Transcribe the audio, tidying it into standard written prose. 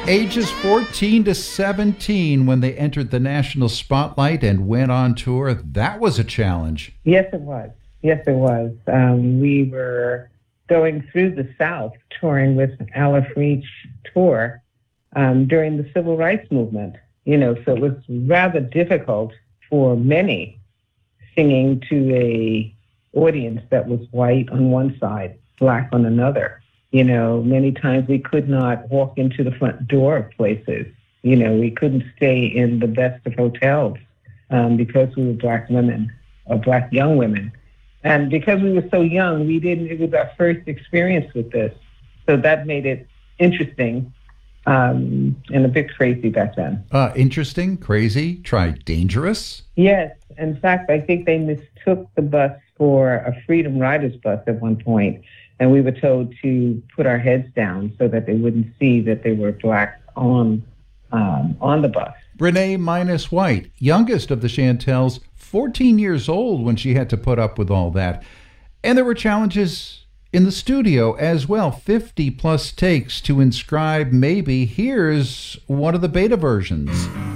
Ages 14 to 17 when they entered the national spotlight and went on tour. That was a challenge. Yes, it was. Yes, it was. We were going through the South touring with Ella Reach Tour during the Civil Rights Movement. So it was rather difficult for many singing to a audience that was white on one side, black on another. Many times we could not walk into the front door of places. We couldn't stay in the best of hotels because we were black women or black young women. And because we were so young, it was our first experience with this. So that made it interesting and a bit crazy back then. Interesting, crazy, try dangerous? Yes. In fact, I think they mistook the bus for a Freedom Riders bus at one point. And we were told to put our heads down so that they wouldn't see that they were black on the bus. Renee Minus White, youngest of the Chantels, 14 years old when she had to put up with all that. And there were challenges in the studio as well, 50 plus takes to inscribe Maybe. Here's one of the beta versions.